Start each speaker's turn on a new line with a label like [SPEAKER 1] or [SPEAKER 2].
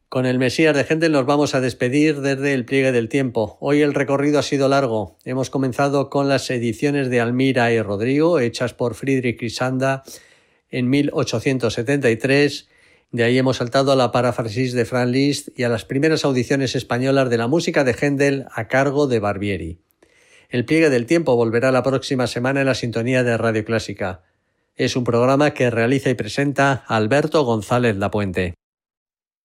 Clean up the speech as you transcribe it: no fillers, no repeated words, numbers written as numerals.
[SPEAKER 1] Con el Mesías de Händel nos vamos a despedir desde el pliegue del tiempo. Hoy el recorrido ha sido largo. Hemos comenzado con las ediciones de Almira y Rodrigo, hechas por Friedrich Chryssanda en 1873. De ahí hemos saltado a la paráfrasis de Franz Liszt y a las primeras audiciones españolas de la música de Händel a cargo de Barbieri. El pliegue del tiempo volverá la próxima semana en la sintonía de Radio Clásica. Es un programa que realiza y presenta Alberto González Lapuente.